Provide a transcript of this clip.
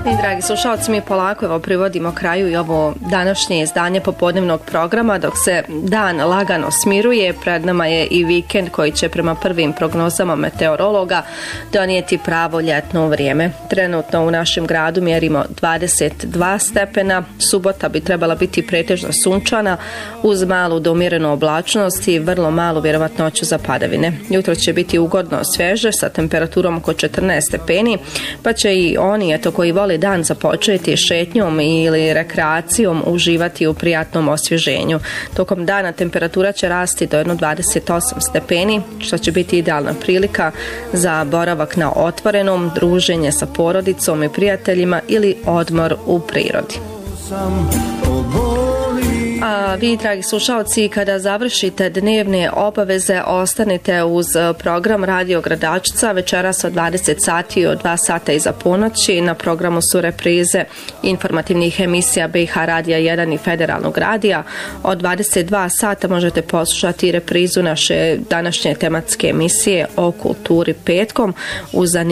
I dragi slušalci, mi polako privodimo kraju i ovo današnje izdanje popodnevnog programa. Dok se dan lagano smiruje, pred nama je i vikend koji će prema prvim prognozama meteorologa donijeti pravo ljetno vrijeme. Trenutno u našem gradu mjerimo 22 stepena, subota bi trebala biti pretežno sunčana uz malu do umjerenu oblačnost i vrlo malu vjerovatnoću za padavine. Jutro će biti ugodno svježe sa temperaturom oko 14 stepeni, pa će i oni koji vole dan započeti šetnjom ili rekreacijom uživati u prijatnom osvježenju. Tokom dana temperatura će rasti do 28 stepeni, što će biti idealna prilika za boravak na otvorenom, druženje sa porodicom i prijateljima ili odmor u prirodi. A vi, dragi slušalci, kada završite dnevne obaveze, ostanite uz program Radio Gradačca večeras od 20 sati od 2 sata iza ponoći. Na programu su reprize informativnih emisija BiH Radija 1 i Federalnog radija. Od 22 sata možete poslušati reprizu naše današnje tematske emisije o kulturi petkom uz